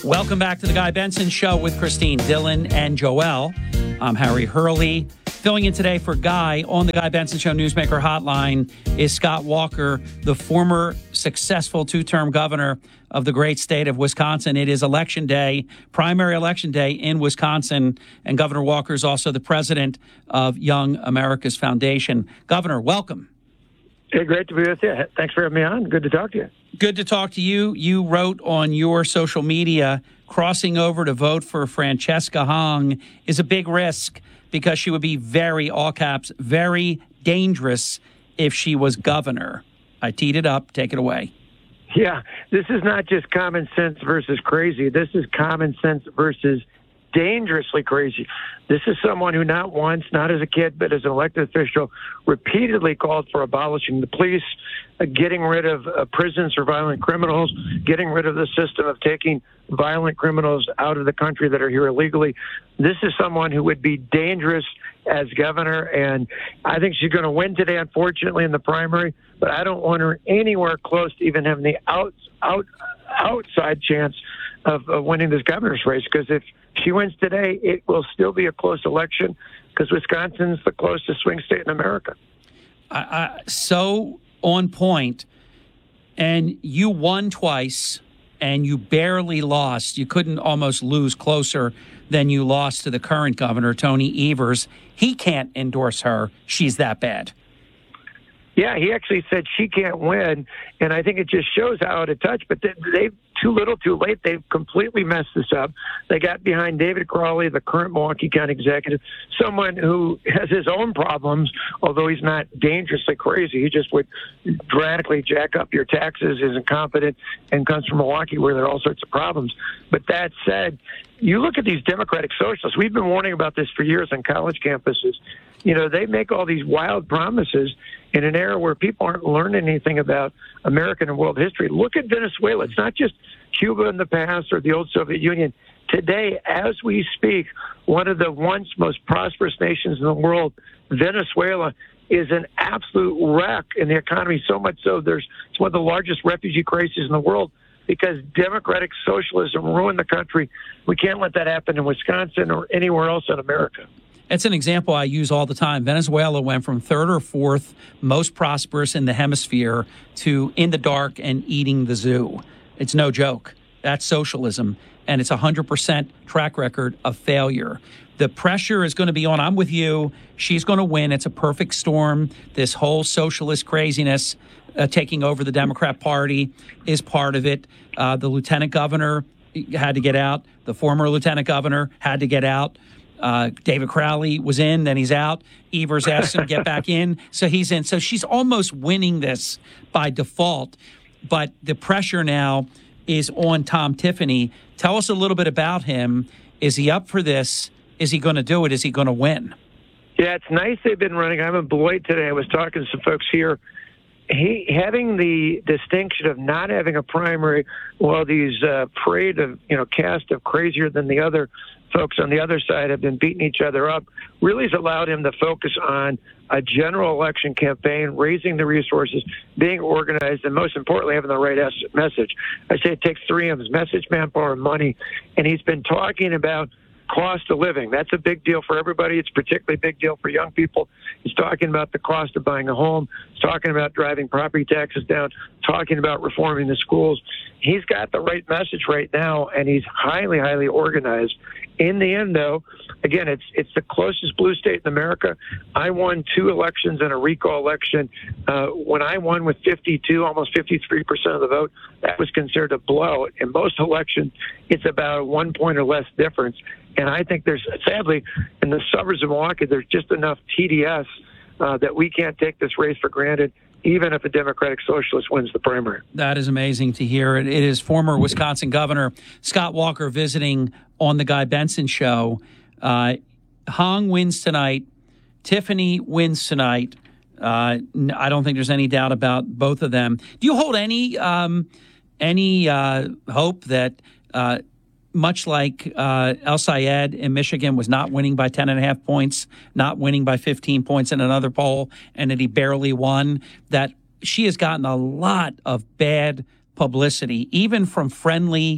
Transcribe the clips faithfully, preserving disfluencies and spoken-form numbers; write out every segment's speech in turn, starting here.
Welcome back to the Guy Benson Show with Christine, Dylan, and Joelle. I'm Harry Hurley. Filling in today for Guy on the Guy Benson Show Newsmaker Hotline is Scott Walker, the former successful two-term governor of the great state of Wisconsin. It is election day, primary election day in Wisconsin, and Governor Walker is also the president of Young America's Foundation. Governor, welcome. Hey, great to be with you. Thanks for having me on. Good to talk to you. Good to talk to you. You wrote on your social media, crossing over to vote for Francesca Hong is a big risk because she would be very, all caps, very dangerous if she was governor. I teed it up. Take it away. Yeah, this is not just common sense versus crazy. This is common sense versus dangerously crazy. This is someone who not once, not as a kid, but as an elected official, repeatedly called for abolishing the police, uh, getting rid of uh, prisons for violent criminals, getting rid of the system of taking violent criminals out of the country that are here illegally. This is someone who would be dangerous as governor, and I think she's going to win today, unfortunately, in the primary, but I don't want her anywhere close to even having the out, out, outside chance of uh, winning this governor's race, because if she wins today, it will still be a close election because Wisconsin's the closest swing state in America. Uh, uh, so on point, and you won twice, and you barely lost. You couldn't almost lose closer than you lost to the current governor, Tony Evers. He can't endorse her. She's that bad. Yeah, he actually said she can't win, and I think it just shows how out of touch. But they, they've too little, too late. They've completely messed this up. They got behind David Crowley, the current Milwaukee County executive, someone who has his own problems, although he's not dangerously crazy. He just would dramatically jack up your taxes, is incompetent, and comes from Milwaukee where there are all sorts of problems. But that said, you look at these Democratic socialists. We've been warning about this for years on college campuses. You know, they make all these wild promises in an era where people aren't learning anything about American and world history. Look at Venezuela. It's not just Cuba in the past or the old Soviet Union. Today, as we speak, one of the once most prosperous nations in the world, Venezuela, is an absolute wreck in the economy, so much so there's it's one of the largest refugee crises in the world because democratic socialism ruined the country. We can't let that happen in Wisconsin or anywhere else in America. It's an example I use all the time. Venezuela went from third or fourth most prosperous in the hemisphere to in the dark and eating the zoo. It's no joke. That's socialism, and it's a one hundred percent track record of failure. The pressure is going to be on. I'm with you. She's going to win. It's a perfect storm. This whole socialist craziness uh, taking over the Democrat Party is part of it. Uh, the lieutenant governor had to get out. The former lieutenant governor had to get out. Uh, David Crowley was in, then he's out. Evers asked him to get back in, so he's in. So she's almost winning this by default. But the pressure now is on Tom Tiffany. Tell us a little bit about him. Is he up for this? Is he going to do it? Is he going to win? Yeah, it's nice they've been running. I'm in Beloit today. I was talking to some folks here. He having the distinction of not having a primary while these uh, parade of, you know, cast of crazier than the other folks on the other side have been beating each other up really has allowed him to focus on a general election campaign, raising the resources, being organized, and most importantly, having the right message. I say it takes three M's: message, manpower, and money. And he's been talking about cost of living. That's a big deal for everybody. It's particularly a big deal for young people. He's talking about the cost of buying a home. He's talking about driving property taxes down, talking about reforming the schools. He's got the right message right now, and he's highly, highly organized. In the end, though, again, it's it's the closest blue state in America. I won two elections and a recall election. Uh, when I won with fifty-two, almost fifty-three percent of the vote, that was considered a blow. In most elections, it's about one point or less difference. And I think there's, sadly, in the suburbs of Milwaukee, there's just enough T D S uh, that we can't take this race for granted, even if a Democratic Socialist wins the primary. That is amazing to hear. It is former Wisconsin Governor Scott Walker visiting on the Guy Benson Show. Uh, Hong wins tonight. Tiffany wins tonight. Uh, I don't think there's any doubt about both of them. Do you hold any um, any uh, hope that, uh, much like uh, El Sayed in Michigan was not winning by ten and a half points, not winning by fifteen points in another poll, and that he barely won, that she has gotten a lot of bad publicity, even from friendly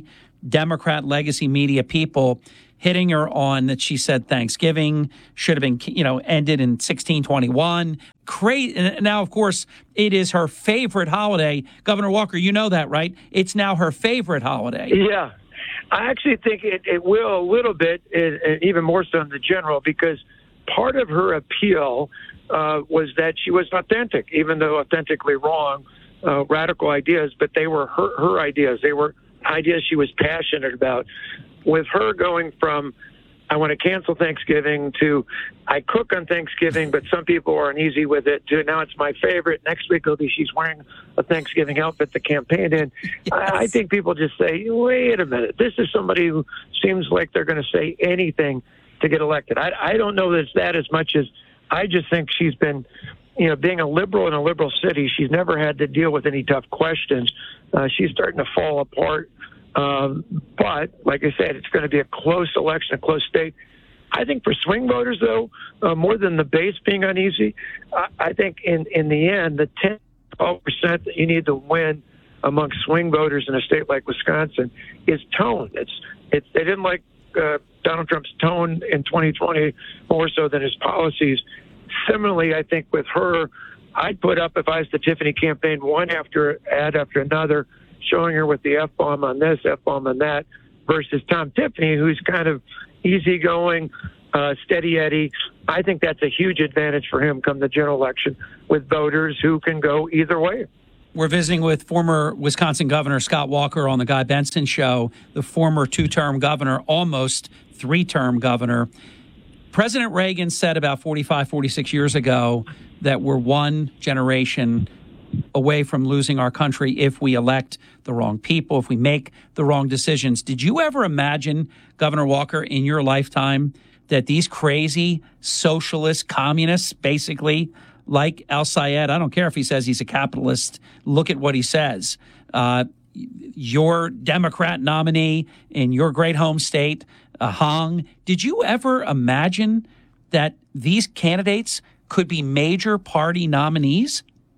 Democrat legacy media people hitting her on that she said Thanksgiving should have been, you know, ended in sixteen twenty-one. Crazy. Now, of course, it is her favorite holiday. Governor Walker, you know that, right? It's now her favorite holiday. Yeah. I actually think it, it will a little bit, and even more so in the general, because part of her appeal uh, was that she was authentic, even though authentically wrong, uh, radical ideas, but they were her, her ideas. They were ideas she was passionate about. With her going from, I want to cancel Thanksgiving, to I cook on Thanksgiving, but some people are uneasy with it, to now it's my favorite. Next week it'll be she's wearing a Thanksgiving outfit to campaign in. Yes. I, I think people just say, wait a minute, this is somebody who seems like they're going to say anything to get elected. I, I don't know that it's that as much as I just think she's been, you know, being a liberal in a liberal city, she's never had to deal with any tough questions. Uh, she's starting to fall apart. Um, but, like I said, it's going to be a close election, a close state. I think for swing voters, though, uh, more than the base being uneasy, I, I think in, in the end, the ten, twelve percent that you need to win among swing voters in a state like Wisconsin is tone. It's, it's, they didn't like uh, Donald Trump's tone in twenty twenty more so than his policies. Similarly, I think with her, I'd put up, if I was the Tiffany campaign, one after ad after another, showing her with the F-bomb on this, F-bomb on that, versus Tom Tiffany, who's kind of easygoing, uh, steady Eddie. I think that's a huge advantage for him come the general election with voters who can go either way. We're visiting with former Wisconsin Governor Scott Walker on the Guy Benson Show, the former two-term governor, almost three-term governor. President Reagan said about forty-five, forty-six years ago that we're one generation away from losing our country if we elect the wrong people, if we make the wrong decisions. Did you ever imagine, Governor Walker, in your lifetime, that these crazy socialist communists, basically, like Al Sayed, I don't care if he says he's a capitalist, look at what he says, uh, your Democrat nominee in your great home state, uh, Hong, did you ever imagine that these candidates could be major party nominees?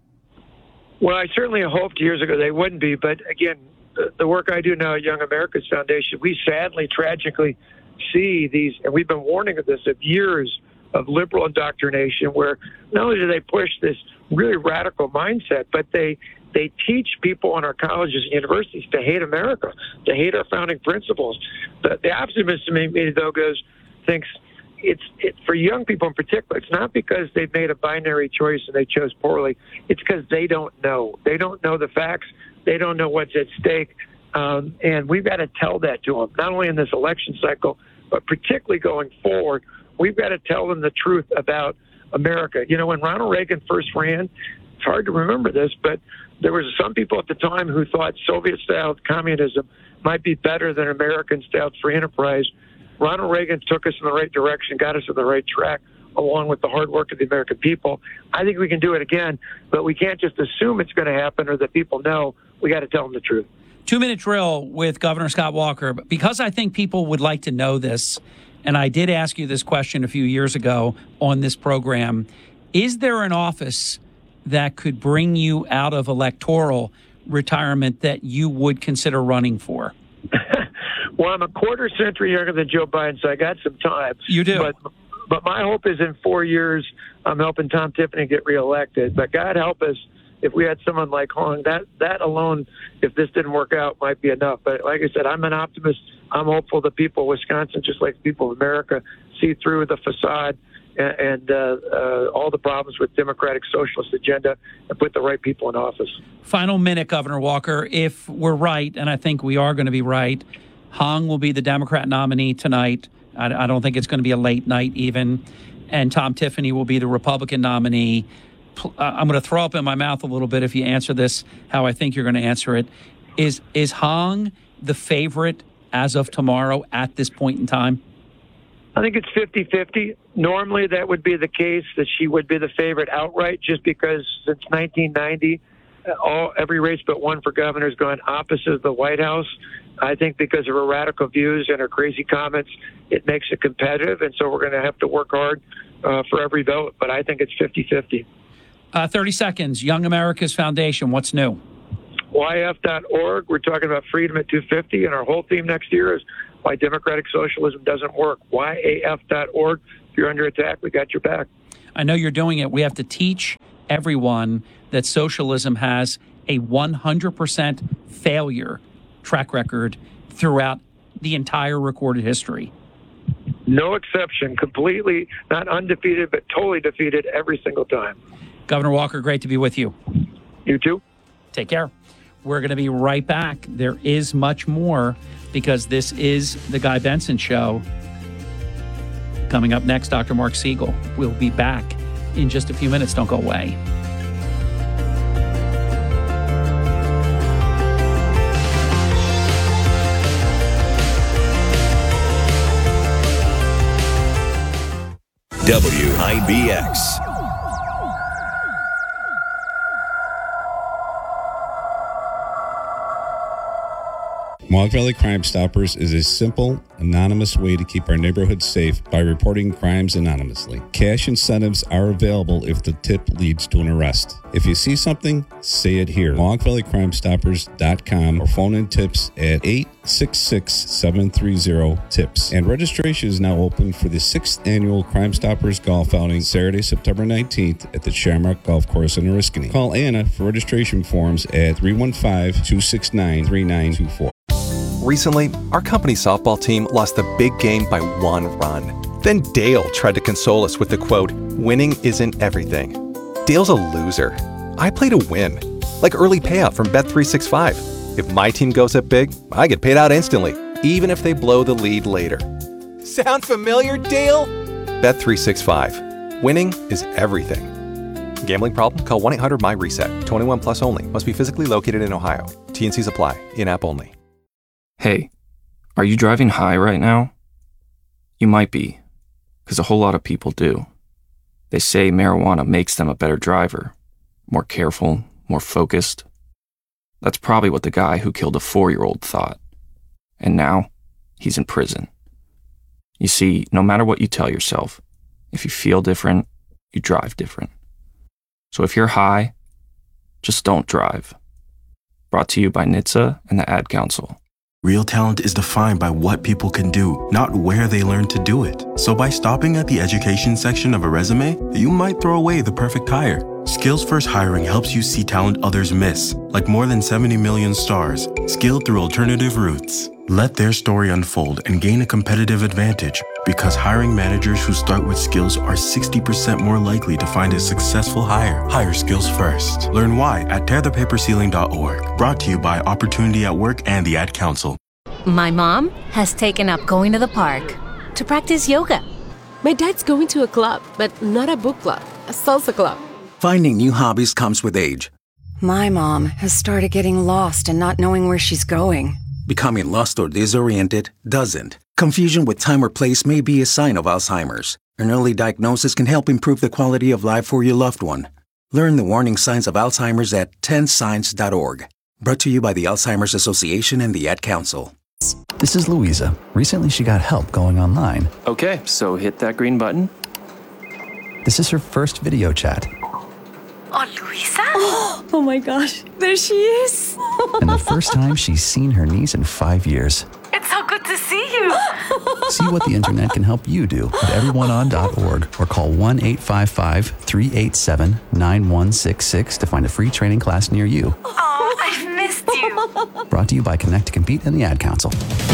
Well, I certainly hoped years ago they wouldn't be. But again, the, the work I do now at Young America's Foundation, we sadly, tragically see these, and we've been warning of this, of years of liberal indoctrination where not only do they push this really radical mindset, but they they teach people in our colleges and universities to hate America, to hate our founding principles. The, the optimist in me, though, goes, thinks, It's it, for young people in particular, it's not because they've made a binary choice and they chose poorly. It's because they don't know. They don't know the facts. They don't know what's at stake. Um, and we've got to tell that to them, not only in this election cycle, but particularly going forward. We've got to tell them the truth about America. You know, when Ronald Reagan first ran, it's hard to remember this, but there was some people at the time who thought Soviet-style communism might be better than American-style free enterprise. Ronald Reagan took us in the right direction, got us on the right track, along with the hard work of the American people. I think we can do it again, but we can't just assume it's going to happen or that people know. We got to tell them the truth. Two-minute drill with Governor Scott Walker. Because I think people would like to know this, and I did ask you this question a few years ago on this program, is there an office that could bring you out of electoral retirement that you would consider running for? Well, I'm a quarter century younger than Joe Biden, so I got some time. You do. But, but my hope is in four years, I'm helping Tom Tiffany get reelected. But God help us if we had someone like Hong. That, that alone, if this didn't work out, might be enough. But like I said, I'm an optimist. I'm hopeful that people of Wisconsin, just like people of America, see through the facade and, and uh, uh, all the problems with Democratic Socialist agenda and put the right people in office. Final minute, Governor Walker. If we're right, and I think we are going to be right, Hong will be the Democrat nominee tonight. I, I don't think it's going to be a late night even. And Tom Tiffany will be the Republican nominee. Uh, I'm going to throw up in my mouth a little bit if you answer this how I think you're going to answer it. Is, is Hong the favorite as of tomorrow at this point in time? I think it's fifty-fifty. Normally that would be the case, that she would be the favorite outright, just because since nineteen ninety, all every race but one for governor has gone opposite of the White House. I think because of her radical views and her crazy comments, it makes it competitive, and so we're going to have to work hard uh, for every vote. But I think it's fifty-fifty. Uh, thirty seconds. Young America's Foundation, what's new? Y F dot org. We're talking about freedom at two fifty, and our whole theme next year is why democratic socialism doesn't work. Y A F dot org. If you're under attack, we got your back. I know you're doing it. We have to teach everyone that socialism has a one hundred percent failure track record throughout the entire recorded history. No exception. Completely, not undefeated, but totally defeated every single time. Governor Walker, great to be with you. You too. Take care. We're going to be right back. There is much more because this is the Guy Benson Show. Coming up next, Doctor Mark Siegel. We'll be back in just a few minutes. Don't go away. W I B X. Mohawk Valley Crime Stoppers is a simple, anonymous way to keep our neighborhoods safe by reporting crimes anonymously. Cash incentives are available if the tip leads to an arrest. If you see something, say it here. Mohawk Valley Crime Stoppers dot com or phone in tips at eight six six, seven three zero, TIPS. And registration is now open for the sixth annual Crime Stoppers Golf Outing, Saturday, September nineteenth at the Shamrock Golf Course in Oriskany. Call Anna for registration forms at three one five, two six nine, three nine two four. Recently, our company softball team lost the big game by one run. Then Dale tried to console us with the quote, "Winning isn't everything." Dale's a loser. I play to win. Like early payout from Bet three sixty-five. If my team goes up big, I get paid out instantly, even if they blow the lead later. Sound familiar, Dale? Bet three sixty-five. Winning is everything. Gambling problem? Call one eight hundred M Y reset. twenty-one plus only. Must be physically located in Ohio. T and Cs apply. In-app only. Hey, are you driving high right now? You might be, because a whole lot of people do. They say marijuana makes them a better driver, more careful, more focused. That's probably what the guy who killed a four-year-old thought. And now, he's in prison. You see, no matter what you tell yourself, if you feel different, you drive different. So if you're high, just don't drive. Brought to you by N H T S A and the Ad Council. Real talent is defined by what people can do, not where they learn to do it. So by stopping at the education section of a resume, you might throw away the perfect hire. Skills First Hiring helps you see talent others miss, like more than seventy million stars, skilled through alternative routes. Let their story unfold and gain a competitive advantage, because hiring managers who start with skills are sixty percent more likely to find a successful hire. Hire skills first. Learn why at tear the paper ceiling dot org. Brought to you by Opportunity at Work and the Ad Council. My mom has taken up going to the park to practice yoga. My dad's going to a club, but not a book club, a salsa club. Finding new hobbies comes with age. My mom has started getting lost and not knowing where she's going. Becoming lost or disoriented doesn't. Confusion with time or place may be a sign of Alzheimer's. An early diagnosis can help improve the quality of life for your loved one. Learn the warning signs of Alzheimer's at ten signs dot org. Brought to you by the Alzheimer's Association and the Ad Council. This is Louisa. Recently, she got help going online. Okay, so hit that green button. This is her first video chat. Oh, Luisa? Oh, oh my gosh, there she is. And the first time she's seen her niece in five years. It's so good to see you. See what the internet can help you do at everyone on dot org or call one eight five five, three eight seven, nine one six six to find a free training class near you. Oh, I've missed you. Brought to you by Connect to Compete and the Ad Council.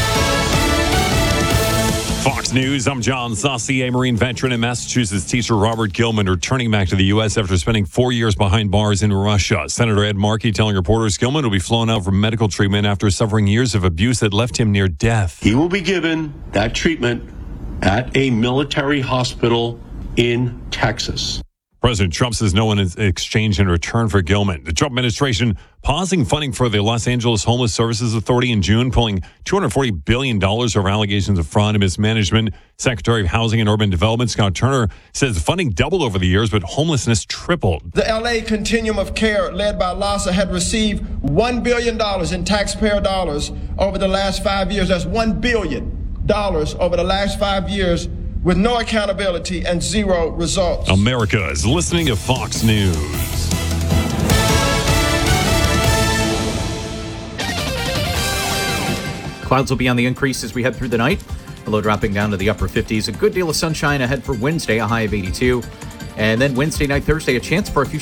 Fox News, I'm John Saucier. Marine veteran and Massachusetts teacher Robert Gilman returning back to the U S after spending four years behind bars in Russia. Senator Ed Markey telling reporters Gilman will be flown out for medical treatment after suffering years of abuse that left him near death. He will be given that treatment at a military hospital in Texas. President Trump says no one is exchanged in return for Gilman. The Trump administration pausing funding for the Los Angeles Homeless Services Authority in June, pulling two hundred forty billion dollars over allegations of fraud and mismanagement. Secretary of Housing and Urban Development Scott Turner says funding doubled over the years, but homelessness tripled. The L A Continuum of Care, led by LAHSA, had received one billion dollars in taxpayer dollars over the last five years. That's one billion dollars over the last five years. With no accountability and zero results. America is listening to Fox News. Clouds will be on the increase as we head through the night. The low dropping down to the upper fifties. A good deal of sunshine ahead for Wednesday, a high of eighty-two. And then Wednesday night, Thursday, a chance for a few